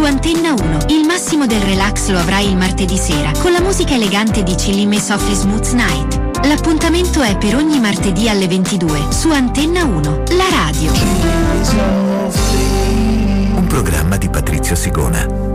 Su Antenna 1, il massimo del relax lo avrai il martedì sera con la musica elegante di Chillin' Softly Smooth Night. L'appuntamento è per ogni martedì alle 22 su Antenna 1, la radio. Un programma di Patrizio Sigona.